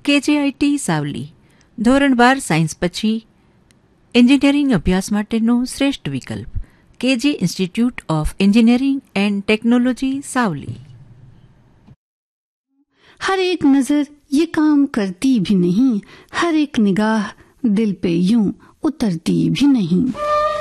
KJIT Savli ધોરણ 12 science પછી engineering અભ્યાસ માટેનો શ્રેષ્ઠ વિકલ્પ KJ institute of એન્જિનિયરિंग and technology सावली। हर एक नजर ये काम करती भी नहीं, हर एक निगाह दिल पे यूं उतरती भी नहीं।